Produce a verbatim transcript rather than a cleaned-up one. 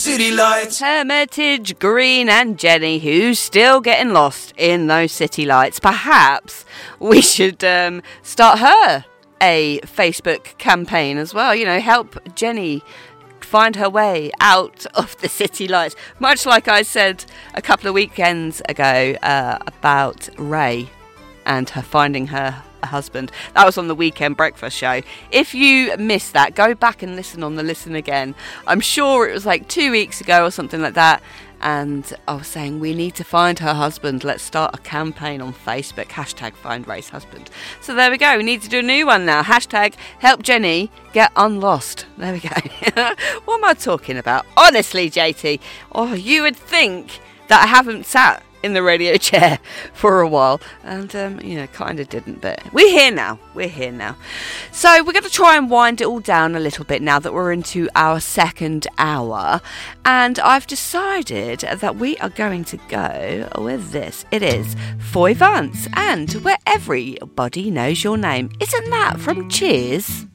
City lights. Hermitage, Green and Jenny, who's still getting lost in those city lights. Perhaps we should um, start her a Facebook campaign as well. You know, help Jenny find her way out of the city lights. Much like I said a couple of weekends ago uh, about Ray and her finding her husband. That was on the Weekend Breakfast Show. If you missed that, go back and listen on the Listen Again. I'm sure it was like two weeks ago or something like that. And I was saying we need to find her husband. Let's start a campaign on Facebook. Hashtag find Ray's husband. So there we go. We need to do a new one now. Hashtag help Jenny get unlost. There we go. What am I talking about? Honestly, J T. Oh, you would think that I haven't sat in the radio chair for a while, and um, you know, kind of didn't, but we're here now. We're here now. So we're going to try and wind it all down a little bit now that we're into our second hour, and I've decided that we are going to go with this. It is Foy Vance and Where Everybody Knows Your Name. Isn't that from Cheers?